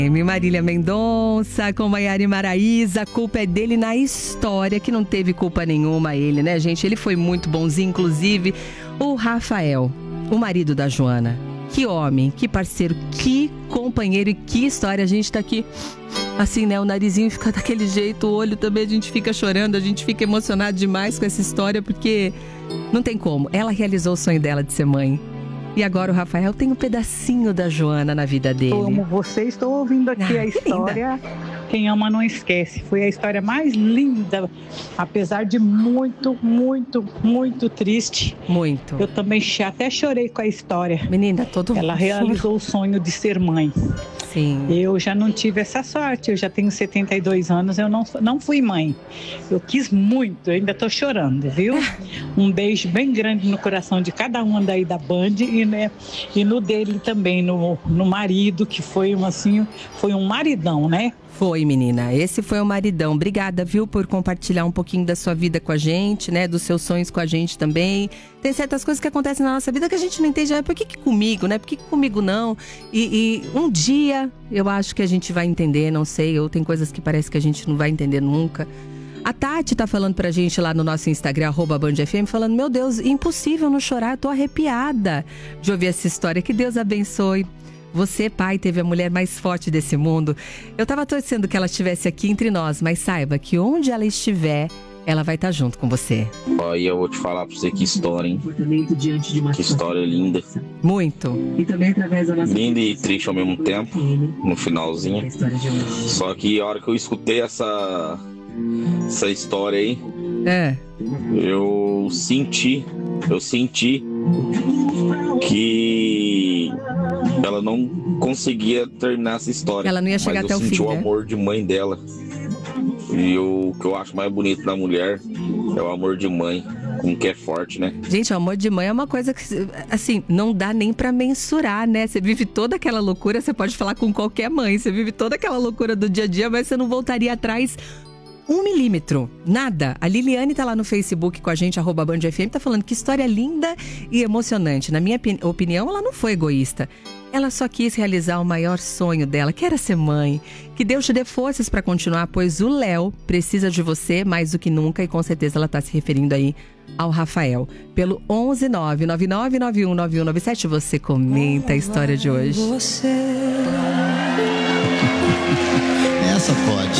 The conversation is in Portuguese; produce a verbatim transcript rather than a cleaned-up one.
Marília Mendonça com Maiara e Maraísa. A culpa é dele na história, que não teve culpa nenhuma ele, né, gente? Ele foi muito bonzinho, inclusive. O Rafael, o marido da Joana. Que homem, que parceiro, que companheiro e que história. A gente tá aqui, assim, né, o narizinho fica daquele jeito, o olho também, a gente fica chorando, a gente fica emocionado demais com essa história, porque não tem como. Ela realizou o sonho dela de ser mãe. E agora o Rafael tem um pedacinho da Joana na vida dele. Eu amo você, estou ouvindo aqui ah, a história. Linda. Quem ama não esquece. Foi a história mais linda, apesar de muito, muito, muito triste. Muito. Eu também até chorei com a história. Menina, todo Ela realizou o sonho de ser mãe. Sim. Eu já não tive essa sorte, eu já tenho setenta e dois anos, eu não, não fui mãe. Eu quis muito, eu ainda estou chorando, viu? Um beijo bem grande no coração de cada uma daí da Band e, né, e no dele também, no, no marido, que foi um, assim, foi um maridão, né? Foi, menina. Esse foi o maridão. Obrigada, viu, por compartilhar um pouquinho da sua vida com a gente, né? Dos seus sonhos com a gente também. Tem certas coisas que acontecem na nossa vida que a gente não entende. Ah, por que que comigo, né? Por que que comigo não? E, e um dia eu acho que a gente vai entender, não sei. Ou tem coisas que parece que a gente não vai entender nunca. A Tati tá falando pra gente lá no nosso Instagram, arroba Band F M, falando: meu Deus, impossível não chorar. Eu tô arrepiada de ouvir essa história. Que Deus abençoe. Você, pai, teve a mulher mais forte desse mundo. Eu tava torcendo que ela estivesse aqui entre nós, mas saiba que onde ela estiver, ela vai estar junto com você. Ó, e eu vou te falar pra você que história, hein? Que história linda. Muito. Linda e triste ao mesmo tempo, no finalzinho. Só que a hora que eu escutei essa, essa história aí, é. eu senti, eu senti que ela não conseguia terminar essa história. Ela não ia chegar até o fim, mas eu senti o né? amor de mãe dela. E o que eu acho mais bonito da mulher é o amor de mãe, como que é forte, né? Gente, o amor de mãe é uma coisa que, assim, não dá nem pra mensurar, né? Você vive toda aquela loucura, você pode falar com qualquer mãe, você vive toda aquela loucura do dia a dia, mas você não voltaria atrás um milímetro, nada. A Liliane tá lá no Facebook com a gente, arroba Band F M, tá falando que história linda e emocionante. Na minha opinião, ela não foi egoísta. Ela só quis realizar o maior sonho dela, que era ser mãe. Que Deus te dê forças pra continuar, pois o Léo precisa de você mais do que nunca, e com certeza ela tá se referindo aí ao Rafael. Pelo onze nove nove nove nove um nove um nove sete, você comenta a história de hoje. Essa pode.